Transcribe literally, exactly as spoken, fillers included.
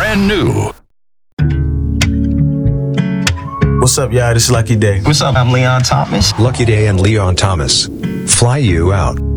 brand new. What's up, y'all? This is Lucky Day. What's up? I'm Leon Thomas. Lucky Day and Leon Thomas. Fly you out.